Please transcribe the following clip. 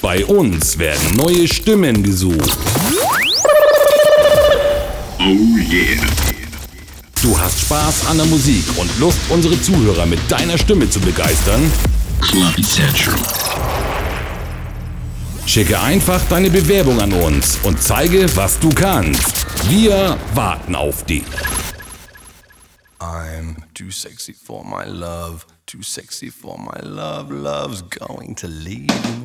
Bei uns werden neue Stimmen gesucht. Oh yeah. Du hast Spaß an der Musik und Lust, unsere Zuhörer mit deiner Stimme zu begeistern? Club Central. Schicke einfach deine Bewerbung an uns und zeige, was du kannst. Wir warten auf dich. I'm too sexy for my love, too sexy for my love, love's going to leave me.